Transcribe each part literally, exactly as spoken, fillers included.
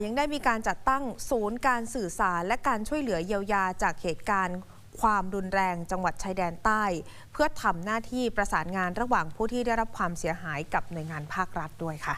ยังได้มีการจัดตั้งศูนย์การสื่อสารและการช่วยเหลือเยียวยาจากเหตุการณ์ความรุนแรงจังหวัดชายแดนใต้เพื่อทำหน้าที่ประสานงานระหว่างผู้ที่ได้รับความเสียหายกับหน่วยงานภาครัฐด้วยค่ะ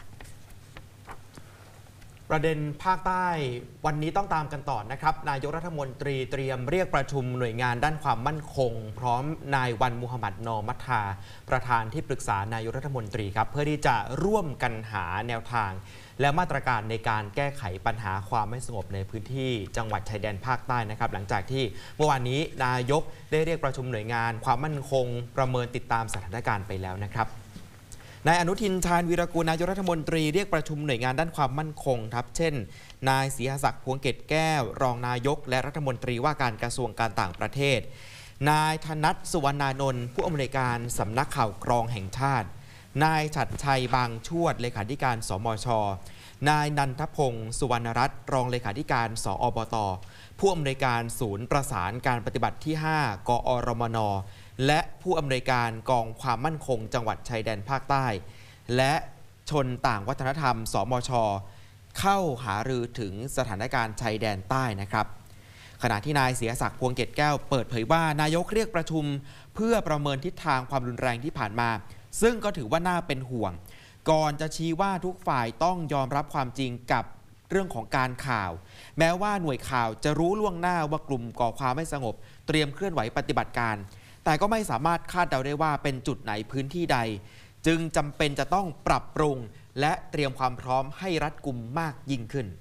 ประเด็นภาคใต้วันนี้ต้องตามกันต่อนะครับนายกรัฐมนตรีเตรียมเรียกประชุมหน่วยงานด้านความมั่นคงพร้อมนายวันมุฮัมมัดนอมัทธาประธานที่ปรึกษานายกรัฐมนตรีครับเพื่อที่จะร่วมกันหาแนวทางและมาตรการในการแก้ไขปัญหาความไม่สงบในพื้นที่จังหวัดชายแดนภาคใต้นะครับหลังจากที่เมื่อวานนี้นายกได้เรียกประชุมหน่วยงานความมั่นคงประเมินติดตามสถานการณ์ไปแล้วนะครับนายอนุทินชาญวีรกูลนายกรัฐมนตรีเรียกประชุมหน่วยงานด้านความมั่นคงครับเช่นนายศรีหศักดิ์พวงเกตแก้วรองนายกและรัฐมนตรีว่าการกระทรวงการต่างประเทศนายธนัทสุวรรณานนท์ผู้อำนวยการสำนักข่าวกรองแห่งชาตินายฉัตรชัยบางชวดเลขาธิการสมช.นายนันทพงศ์สุวรรณรัตน์รองเลขาธิการสอบต.ผู้อำนวยการศูนย์ประสานการปฏิบัติที่ห้ากอรมน.และผู้อำนวยการกองความมั่นคงจังหวัดชายแดนภาคใต้และชนต่างวัฒนธรรมสมช.เข้าหารือถึงสถานการณ์ชายแดนใต้นะครับขณะที่นายศรีหศักดิ์พวงเกตแก้วเปิดเผยว่านายกเรียกประชุมเพื่อประเมินทิศทางความรุนแรงที่ผ่านมาซึ่งก็ถือว่าน่าเป็นห่วงก่อนจะชี้ว่าทุกฝ่ายต้องยอมรับความจริงกับเรื่องของการข่าวแม้ว่าหน่วยข่าวจะรู้ล่วงหน้าว่ากลุ่มก่อความไม่สงบเตรียมเคลื่อนไหวปฏิบัติการแต่ก็ไม่สามารถคาดเดาได้ว่าเป็นจุดไหนพื้นที่ใดจึงจำเป็นจะต้องปรับปรุงและเตรียมความพร้อมให้รัดกุมมากยิ่งขึ้น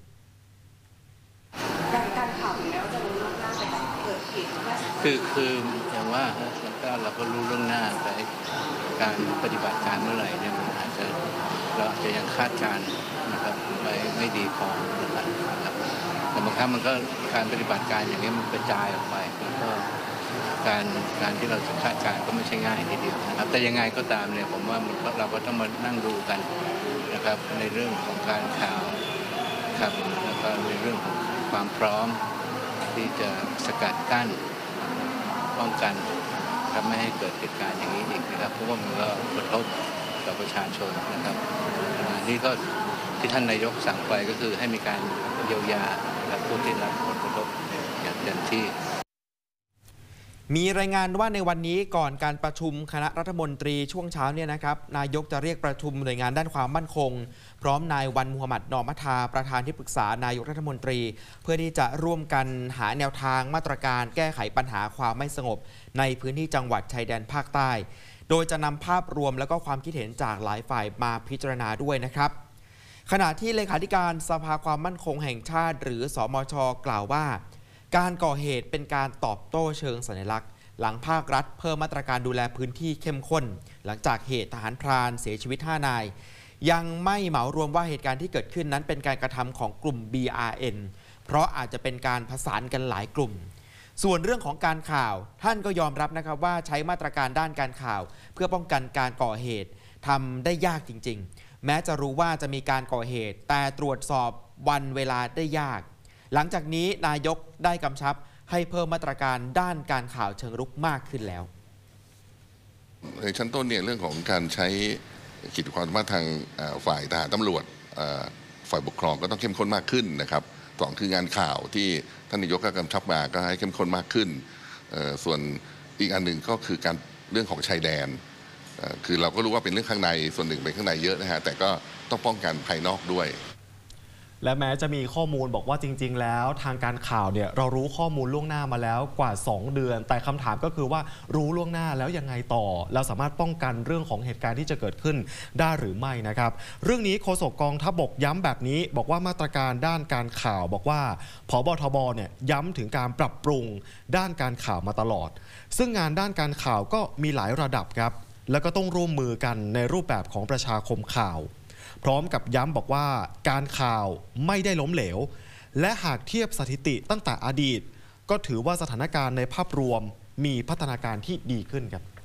การข่าวอยู่แล้วจะรู้ล่วงหน้าไปเกิดเหตุคือคืออย่างว่าเราก็รู้ล่วงหน้าแต่การปฏิบัติการเมื่อไหร่เนี่ยมันอาจจะเราอาจจะยังคาดการณ์นะครับไม่ไม่ดีพอนะครับแต่บางครั้งมันก็การปฏิบัติการอย่างนี้มันกระจายออกไปแล้วก็การการที่เราจะคาดการณ์ก็ไม่ใช่ง่ายทีเดียวนะครับแต่ยังไงก็ตามเนี่ยผมว่าเราก็ต้องมานั่งดูกันนะครับในเรื่องของการข่าวครับแล้วก็ในเรื่องของความพร้อมที่จะสกัดกั้นป้องกันครับไม่ให้เกิดเหตุการณ์อย่างนี้อีกนะครับเพราะว่ามันก็กระทบต่อประชาชนนะครับนี่ก็ที่ท่านนายกสั่งไปก็คือให้มีการเยียวยาและผู้ที่รับผลกระทบอย่างเต็มที่มีรายงานว่าในวันนี้ก่อนการประชุมคณะรัฐมนตรีช่วงเช้าเนี่ยนะครับนายกจะเรียกประชุมหน่วยงานด้านความมั่นคงพร้อมนายวันมุฮัมมัดนอมัทธาประธานที่ปรึกษานายกรัฐมนตรีเพื่อที่จะร่วมกันหาแนวทางมาตรการแก้ไขปัญหาความไม่สงบในพื้นที่จังหวัดชายแดนภาคใต้โดยจะนำภาพรวมและก็ความคิดเห็นจากหลายฝ่ายมาพิจารณาด้วยนะครับขณะที่เลขาธิการสภาความมั่นคงแห่งชาติหรือสมช.กล่าวว่าการก่อเหตุเป็นการตอบโต้เชิงสัญลักษณ์หลังภาครัฐเพิ่มมาตรการดูแลพื้นที่เข้มข้นหลังจากเหตุทหารพรานเสียชีวิตห้านายยังไม่เหมารวมว่าเหตุการณ์ที่เกิดขึ้นนั้นเป็นการกระทำของกลุ่ม บี อาร์ เอ็น เพราะอาจจะเป็นการผสานกันหลายกลุ่มส่วนเรื่องของการข่าวท่านก็ยอมรับนะครับว่าใช้มาตรการด้านการข่าวเพื่อป้องกันการก่อเหตุทำได้ยากจริงๆแม้จะรู้ว่าจะมีการก่อเหตุแต่ตรวจสอบวันเวลาได้ยากหลังจากนี้นายกได้กำชับให้เพิ่มมาตรการด้านการข่าวเชิงรุกมากขึ้นแล้วในชั้นต้นเนี่ยเรื่องของการใช้ขีดความสามารถทางฝ่ายทหารตำรวจฝ่ายปกครองก็ต้องเข้มข้นมากขึ้นนะครับสองคืองานข่าวที่ท่านนายกก็กำชับมาก็ให้เข้มข้นมากขึ้นส่วนอีกอันหนึ่งก็คือการเรื่องของชายแดนคือเราก็รู้ว่าเป็นเรื่องข้างในส่วนหนึ่งเป็นข้างในเยอะนะฮะแต่ก็ต้องป้องกันภายนอกด้วยและแม้จะมีข้อมูลบอกว่าจริงๆแล้วทางการข่าวเนี่ยเรารู้ข้อมูลล่วงหน้ามาแล้วกว่าสองเดือนแต่คำถามก็คือว่ารู้ล่วงหน้าแล้วยังไงต่อเราสามารถป้องกันเรื่องของเหตุการณ์ที่จะเกิดขึ้นได้หรือไม่นะครับเรื่องนี้โฆษกกองทัพบกย้ำแบบนี้บอกว่ามาตรการด้านการข่าวบอกว่าผบทบเนี่ยย้ำถึงการปรับปรุงด้านการข่าวมาตลอดซึ่งงานด้านการข่าวก็มีหลายระดับครับแล้วก็ต้องร่วมมือกันในรูปแบบของประชาคมข่าวพร้อมกับย้ำบอกว่าการข่าวไม่ได้ล้มเหลวและหากเทียบสถิติตั้งแต่อดีตก็ถือว่าสถานการณ์ในภาพรวมมีพัฒนาการที่ดีขึ้นครับ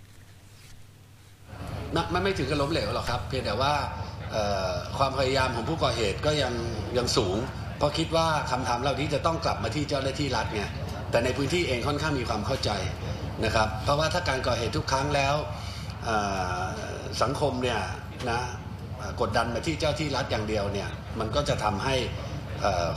ไม่ไม่ถึงกับล้มเหลวหรอกครับเพียงแต่ว่าความพยายามของผู้ก่อเหตุก็ยังยังสูงเพราะคิดว่าคำถามเหล่านี้จะต้องกลับมาที่เจ้าหน้าที่รัฐไงแต่ในพื้นที่เองค่อนข้างมีความเข้าใจนะครับเพราะว่าถ้าการก่อเหตุทุกครั้งแล้วสังคมเนี่ยนะกดดันมาที่เจ้าที่รัฐอย่างเดียวเนี่ยมันก็จะทำให้เอ่อ